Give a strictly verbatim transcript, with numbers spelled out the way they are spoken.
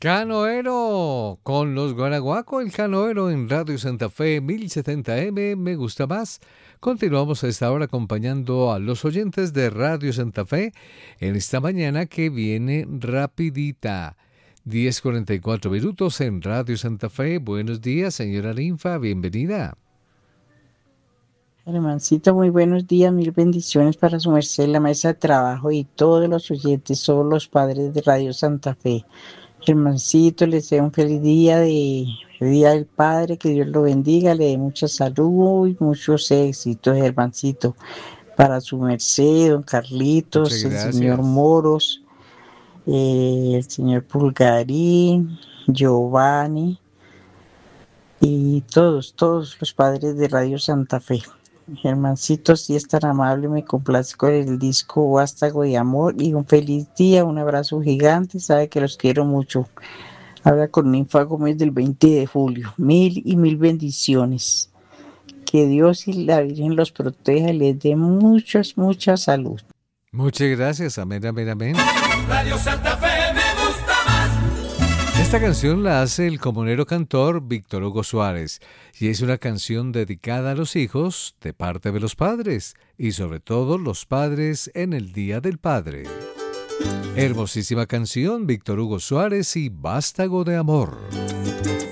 Canoero con los Guanaguaco, el Canoero en Radio Santa Fe mil setenta M, me gusta más. Continuamos a esta hora acompañando a los oyentes de Radio Santa Fe en esta mañana que viene rapidita. diez cuarenta y cuatro minutos en Radio Santa Fe. Buenos días, señora Ninfa, bienvenida. Hermancito, muy buenos días, mil bendiciones para su merced, la mesa de trabajo y todos los oyentes, todos los padres de Radio Santa Fe. Hermancito, les deseo un feliz día de feliz día del Padre, que Dios lo bendiga, le dé mucha salud y muchos éxitos, hermancito, para su merced, don Muchas Carlitos, el señor gracias. Moros, eh, el señor Pulgarín, Giovanni y todos, todos los padres de Radio Santa Fe. Germancito, si es tan amable, me complace con el disco Vástago de Amor y un feliz día, un abrazo gigante, sabe que los quiero mucho. Habla con Ninfa Gómez del veinte de julio, mil y mil bendiciones. Que Dios y la Virgen los proteja y les dé muchas, mucha salud. Muchas gracias, amén, amén, amén. Radio Santa Fe me gusta más. Esta canción la hace el comunero cantor Víctor Hugo Suárez y es una canción dedicada a los hijos de parte de los padres y sobre todo los padres en el Día del Padre. Hermosísima canción, Víctor Hugo Suárez y Vástago de Amor.